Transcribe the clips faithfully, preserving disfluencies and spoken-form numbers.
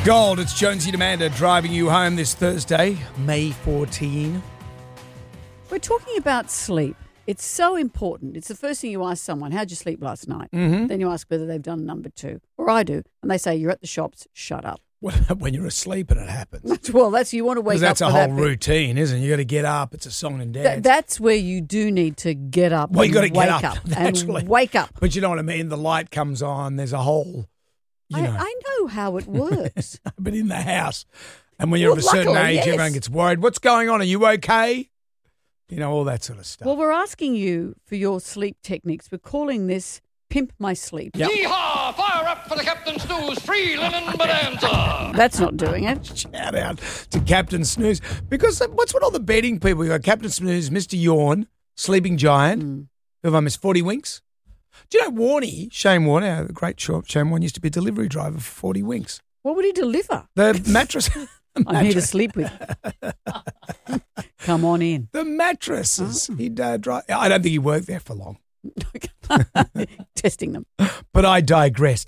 Gold, it's Jonesy and Amanda driving you home this Thursday, May fourteenth. We're talking about sleep. It's so important. It's the first thing you ask someone, how'd you sleep last night? Mm-hmm. Then you ask whether they've done number two. Or I do. And they say, you're at the shops, shut up. When you're asleep and it happens. Well, that's you want to wake up that's a for whole that bit. routine, isn't it? You got to get up. It's a song and dance. Th- that's where you do need to get up. well, you got to and get wake up, up naturally. and wake up. But you know what I mean? The light comes on. There's a whole, you I, know. I know how it works. But in the house. And when you're Well, of a certain luckily, age, yes. everyone gets worried. What's going on? Are you okay? You know, all that sort of stuff. Well, we're asking you for your sleep techniques. We're calling this Pimp My Sleep. Yep. Yeehaw! Fire up for the Captain Snooze free linen bonanza. That's not doing it. Shout out to Captain Snooze. Because what's with all the betting people? You got Captain Snooze, Mister Yawn, Sleeping Giant. Mm. Who have I missed? forty Winks. Do you know Warnie, Shane Warne, the great short Shane Warne, used to be a delivery driver for forty Winks. What would he deliver? The mattress. the I'm here to mattress- sleep with. Come on in. The mattresses. Oh. He'd uh, drive. I don't think he worked there for long. Testing them. But I digressed.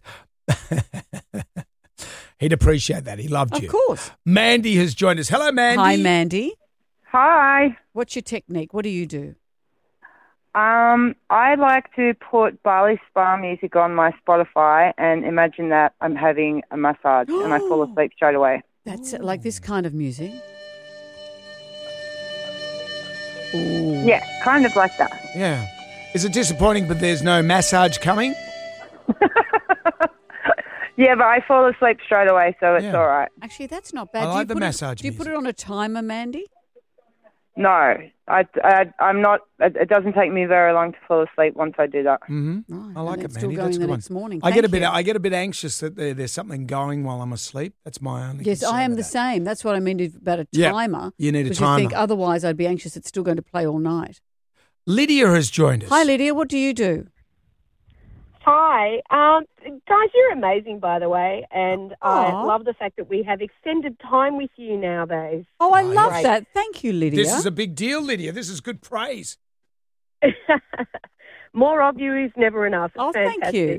He'd appreciate that. He loved Of you. course. Mandy has joined us. Hello, Mandy. Hi, Mandy. Hi. What's your technique? What do you do? Um, I like to put Bali Spa music on my Spotify and imagine that I'm having a massage and I fall asleep straight away. That's it, like this kind of music. Ooh. Yeah, kind of like that. Yeah. Is it disappointing, but there's no massage coming? Yeah, but I fall asleep straight away, so it's Yeah. all right. Actually, that's not bad. I Do like you the put massage It, do you put music. it on a timer, Mandy? No, I, I, I'm not. It, it doesn't take me very long to fall asleep once I do that. Mm-hmm. Right. I like and it, it's still Mandy. going That's a the good one. next morning. I get a Thank bit. you. I get a bit anxious that there, there's something going while I'm asleep. That's my only. Yes, concern I am with the that. same. That's what I mean about a Yeah, timer. you need a because You think timer. otherwise I'd be anxious. It's still going to play all night. Lydia has joined us. Hi, Lydia. What do you do? Hi. Um, guys, you're amazing, by the way, and I Aw. love the fact that we have extended time with you nowadays. Oh, I Oh, love yes. that. Thank you, Lydia. This is a big deal, Lydia. This is good praise. More of you is never enough. It's Oh, thank fantastic. you.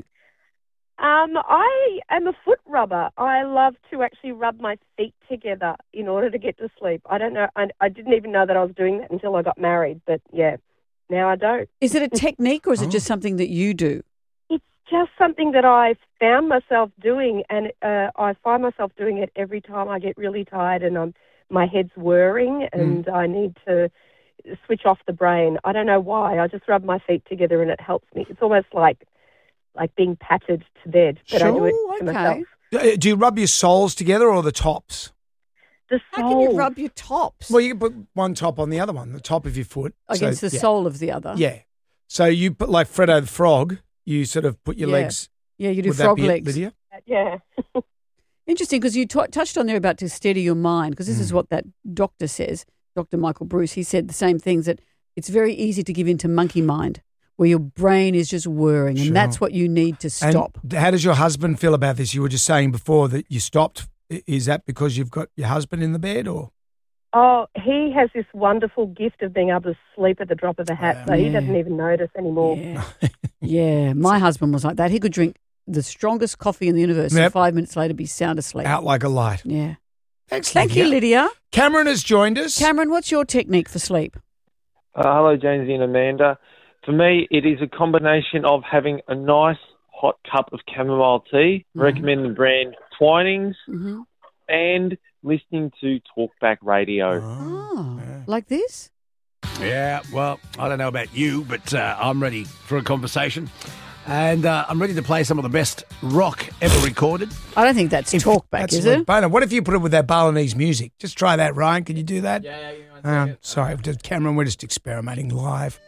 Um, I am a foot rubber. I love to actually rub my feet together in order to get to sleep. I don't know. I, I didn't even know that I was doing that until I got married, but yeah, now I don't. Is it a technique or is Oh. it just something that you do? It's just something that I found myself doing, and uh, I find myself doing it every time I get really tired and I'm, my head's whirring and I need to switch off the brain. I don't know why. I just rub my feet together and it helps me. It's almost like like being patted to bed, but I do it Sure, to okay. myself. Uh, Do you rub your soles together or the tops? The How can you soul. rub your tops Well, you can put one top on the other one, the top of your foot. against So, the yeah. sole of the other? Yeah. So you put like Freddo the Frog. You sort of put your Yeah. legs. Yeah, you do Would that frog be it, legs. Lydia? Yeah. Interesting, because you t- touched on there about to steady your mind, because this is Mm. what that doctor says, Doctor Michael Bruce. He said the same things, that it's very easy to give into monkey mind, where your brain is just whirring, Sure. and that's what you need to stop. And how does your husband feel about this? You were just saying before that you stopped. I- Is that because you've got your husband in the bed, or? Oh, he has this wonderful gift of being able to sleep at the drop of a hat, so he Yeah. doesn't even notice anymore. Yeah. yeah, my husband was like that. He could drink the strongest coffee in the universe Yep. and five minutes later be sound asleep. Out like a light. Yeah. Thanks, Thank you, Lydia. Cameron has joined us. Cameron, what's your technique for sleep? Uh, hello, Jonesy and Amanda. For me, it is a combination of having a nice hot cup of chamomile tea, Mhm. recommend the brand Twinings, Mm-hmm. and listening to talkback radio. Oh, yeah. like this? Yeah, well, I don't know about you, but uh, I'm ready for a conversation. And uh, I'm ready to play some of the best rock ever recorded. I don't think that's talkback, That's is like it? Bono. What if you put it with that Balinese music? Just try that, Ryan. Can you do that? Yeah, yeah. Um, sorry, just- Cameron, we're just experimenting live.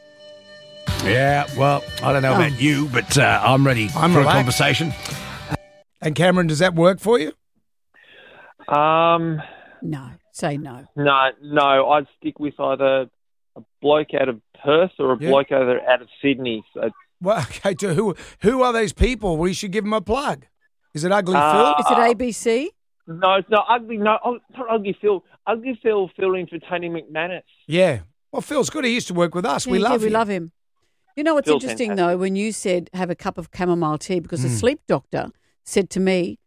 Yeah, well, I don't know Oh. about you, but uh, I'm ready I'm for relaxed. a conversation. And Cameron, does that work for you? Um, No, say no. no, no, I'd stick with either a bloke out of Perth or a Yeah. bloke out of, out of Sydney. So, Well, okay. To who? Who are these people? We should give them a plug. Is it Ugly Uh, Phil? Is it A B C? no, it's not ugly. No, oh, it's not ugly Phil. Ugly Phil, Phil entertaining McManus. Yeah. Well, Phil's good. He used to work with us. we Yeah, love we him. love him. You know what's Phil's interesting, fantastic. though, when you said have a cup of chamomile tea, because the Mm. sleep doctor said to me,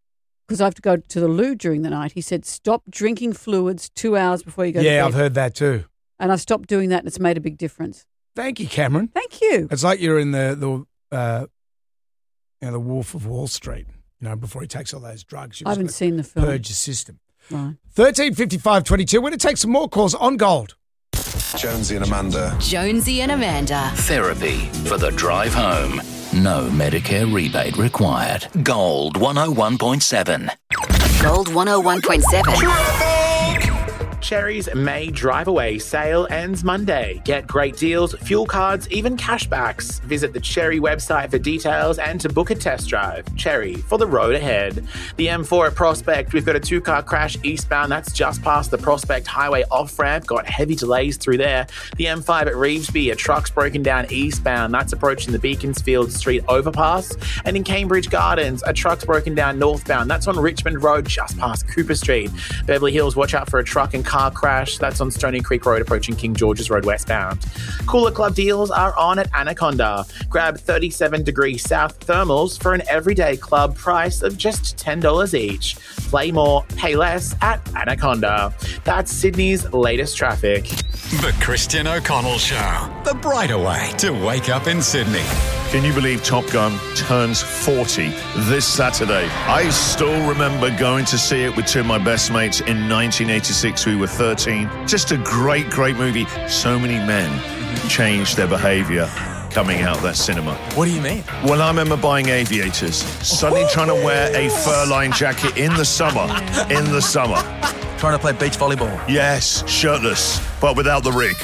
because I have to go to the loo during the night. He said, stop drinking fluids two hours before you go to bed. Yeah, I've heard that too. And I stopped doing that, and it's made a big difference. Thank you, Cameron. Thank you. It's like you're in the the uh, you know, the Wolf of Wall Street. You know, before he takes all those drugs, you I haven't seen the film. Purge your system. Right. Thirteen fifty five twenty two. We're going to take some more calls on Gold. Jonesy and Amanda. Jonesy and Amanda. Therapy for the drive home. No Medicare rebate required. Gold one oh one point seven. Gold one oh one point seven. Cherry's May Drive Away sale ends Monday. Get great deals, fuel cards, even cashbacks. Visit the Cherry website for details and to book a test drive. Cherry, for the road ahead. The M four at Prospect, we've got a two-car crash eastbound. That's just past the Prospect Highway off-ramp. Got heavy delays through there. The M five at Revesby, a truck's broken down eastbound. That's approaching the Beaconsfield Street overpass. And in Cambridge Gardens, a truck's broken down northbound. That's on Richmond Road, just past Cooper Street. Beverly Hills, watch out for a truck and car crash. That's on Stony Creek Road approaching King George's Road westbound. Cooler Club deals are on at Anaconda. Grab thirty-seven degree south thermals for an everyday club price of just ten dollars each. Play more, pay less at Anaconda. That's Sydney's latest traffic. The Christian O'Connell Show. The brighter way to wake up in Sydney. Can you believe Top Gun turns forty this Saturday? I still remember going to see it with two of my best mates in nineteen eighty-six. We were thirteen. Just a great, great movie. So many men changed their behaviour coming out of that cinema. What do you mean? Well, I remember buying aviators, suddenly trying to wear a fur-lined jacket in the summer, in the summer. Trying to play beach volleyball. Yes, shirtless, but without the rig.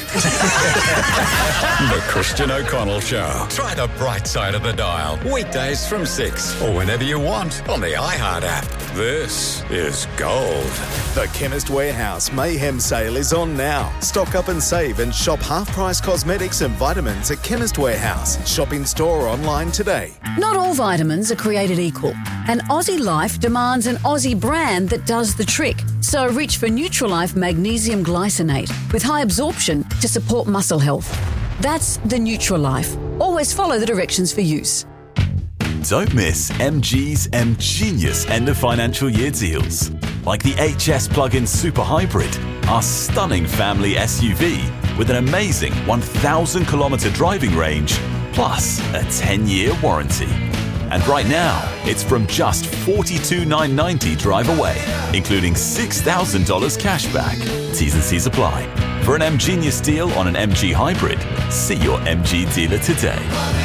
The Christian O'Connell Show. Try the bright side of the dial. Weekdays from six or whenever you want on the iHeart app. This is Gold. The Chemist Warehouse Mayhem Sale is on now. Stock up and save and shop half-price cosmetics and vitamins at Chemist Warehouse. Shop in store or online today. Not all vitamins are created equal, and Aussie Life demands an Aussie brand that does the trick. So reach for Nutrilife Magnesium Glycinate with high absorption to support muscle health. That's the Nutrilife. Always follow the directions for use. Don't miss M G's M Genius end of financial year deals. Like the H S Plug-in Super Hybrid, our stunning family S U V with an amazing one thousand kilometre driving range, plus a ten-year warranty. And right now, it's from just forty-two thousand nine hundred ninety dollars drive away, including six thousand dollars cash back. T's and C's apply. For an M Genius deal on an M G Hybrid, see your M G dealer today.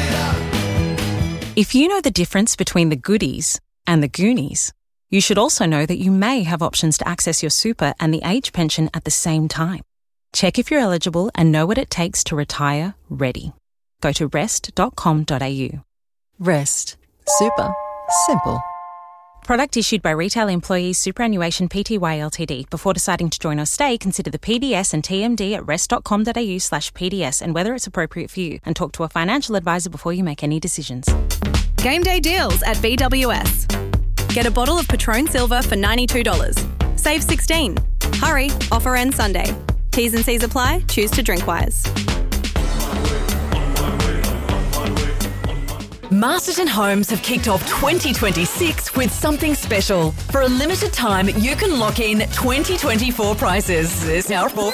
If you know the difference between the goodies and the Goonies, you should also know that you may have options to access your super and the age pension at the same time. Check if you're eligible and know what it takes to retire ready. Go to rest dot com dot a u. Rest. Super. Simple. Product issued by Retail Employees Superannuation Pty Ltd. Before deciding to join or stay, consider the P D S and T M D at rest dot com dot a u slash P D S and whether it's appropriate for you, and talk to a financial advisor before you make any decisions. Game day deals at B W S. Get a bottle of Patron Silver for ninety-two dollars. Save sixteen dollars. Hurry, offer ends Sunday. T's and C's apply. Choose to drink wise. Masterton Homes have kicked off twenty twenty-six with something special. For a limited time, you can lock in twenty twenty-four prices. There's now four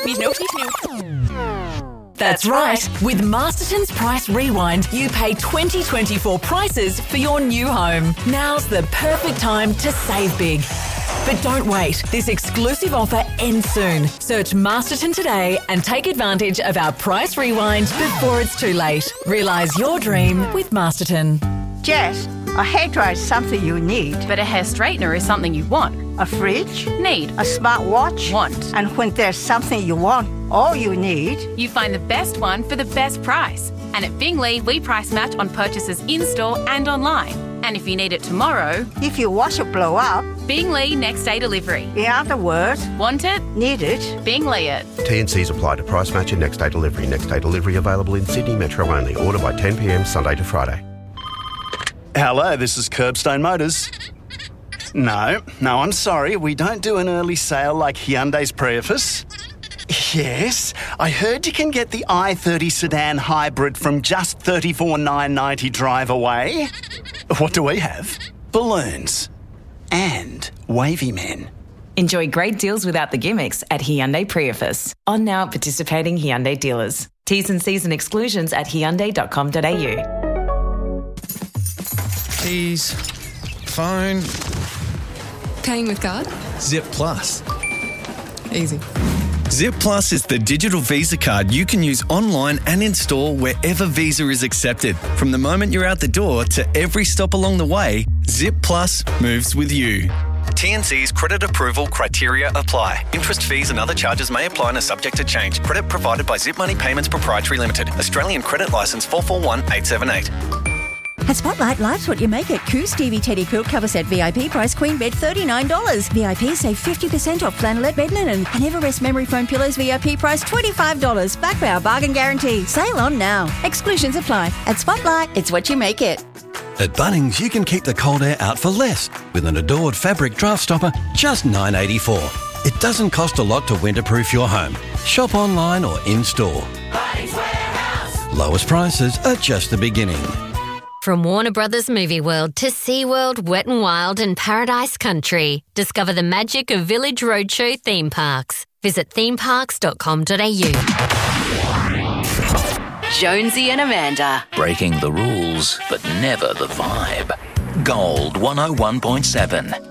That's right. With Masterton's Price Rewind, you pay twenty twenty-four prices for your new home. Now's the perfect time to save big. But don't wait. This exclusive offer ends soon. Search Masterton today and take advantage of our Price Rewind before it's too late. Realise your dream with Masterton. Jess, a hairdryer is something you need. But a hair straightener is something you want. A fridge? Need. A smartwatch? Want. And when there's something you want, all you need... You find the best one for the best price. And at Bingley, we price match on purchases in-store and online. And if you need it tomorrow... If your washer blow up... Bingley next day delivery. In other words... Want it? Need it? Bingley it. T and C's apply to price match and next day delivery. Next day delivery available in Sydney Metro only. Order by ten p m Sunday to Friday. Hello, this is Curbstone Motors. No, no, I'm sorry. We don't do an early sale like Hyundai's Prius. Yes, I heard you can get the i thirty sedan hybrid from just thirty-four thousand nine hundred ninety dollars drive away. What do we have? Balloons. and wavy men. Enjoy great deals without the gimmicks at Hyundai Prius. On now at participating Hyundai dealers. T's and C's and exclusions at hyundai dot com dot a u. Keys, phone. Paying with card? Zip Plus. Easy. Zip Plus is the digital Visa card you can use online and in store wherever Visa is accepted. From the moment you're out the door to every stop along the way, Zip Plus moves with you. T N C's credit approval criteria apply. Interest, fees and other charges may apply and are subject to change. Credit provided by Zip Money Payments Proprietary Limited. Australian Credit Licence four four one eight seven eight. At Spotlight, life's what you make it. Coos Stevie Teddy Quilt Cover Set V I P price queen bed thirty-nine dollars. V I P save fifty percent off flannelette bed linen. And Everest Memory Foam Pillows V I P price twenty-five dollars. Back by our bargain guarantee. Sale on now. Exclusions apply. At Spotlight, it's what you make it. At Bunnings, you can keep the cold air out for less with an Adored fabric draft stopper, just nine dollars eighty-four. It doesn't cost a lot to winterproof your home. Shop online or in-store. Bunnings Warehouse. Lowest prices are just the beginning. From Warner Brothers Movie World to SeaWorld, Wet n Wild and Paradise Country. Discover the magic of Village Roadshow theme parks. Visit theme parks dot com dot a u. Jonesy and Amanda. Breaking the rules, but never the vibe. Gold one oh one point seven.